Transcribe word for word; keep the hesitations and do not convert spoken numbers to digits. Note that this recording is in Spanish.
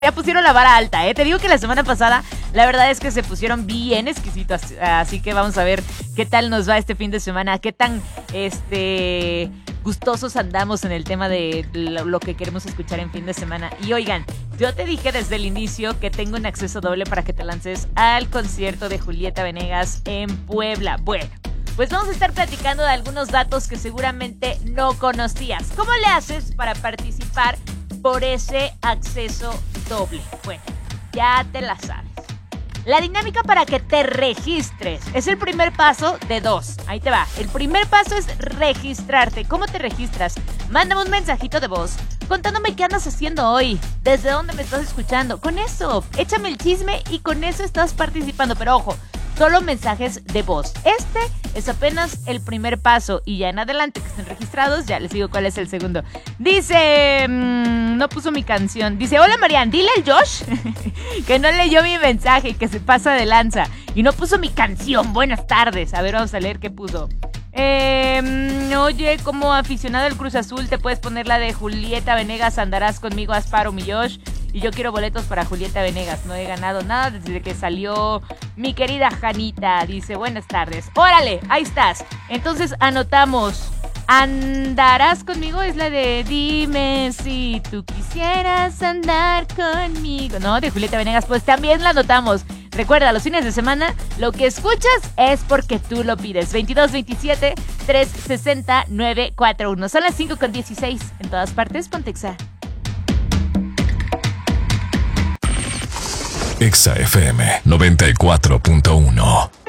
Ya pusieron la vara alta, ¿eh? Te digo que la semana pasada la verdad es que se pusieron bien exquisitos, así que vamos a ver qué tal nos va este fin de semana, qué tan este gustosos andamos en el tema de lo que queremos escuchar en fin de semana. Y oigan, yo te dije desde el inicio que tengo un acceso doble para que te lances al concierto de Julieta Venegas en Puebla. Bueno, pues vamos a estar platicando de algunos datos que seguramente no conocías. ¿Cómo le haces para participar por ese acceso doble? Bueno, ya te la sabes. La dinámica para que te registres es el primer paso de dos. Ahí te va. El primer paso es registrarte. ¿Cómo te registras? Mándame un mensajito de voz contándome qué andas haciendo hoy, desde dónde me estás escuchando. Con eso, échame el chisme y con eso estás participando. Pero ojo, solo mensajes de voz. Este es apenas el primer paso y ya en adelante que estén registrados, ya les digo cuál es el segundo. Dice, mmm, no puso mi canción. Dice, hola Marian, dile al Josh que no leyó mi mensaje, que se pasa de lanza y no puso mi canción. Buenas tardes. A ver, vamos a leer qué puso. Eh, oye, como aficionado al Cruz Azul, te puedes poner la de Julieta Venegas, andarás conmigo, Asparo, mi Josh. Y yo quiero boletos para Julieta Venegas. No he ganado nada desde que salió mi querida Janita. Dice, buenas tardes. Órale, ahí estás. Entonces anotamos. Andarás conmigo es la de dime si tú quisieras andar conmigo. No, de Julieta Venegas, pues también la anotamos. Recuerda, los fines de semana, lo que escuchas es porque tú lo pides. veintidós veintisiete, trescientos sesenta, novecientos cuarenta y uno. Son las cinco con dieciséis. En todas partes, Pontexa. Exa F M noventa y cuatro punto uno.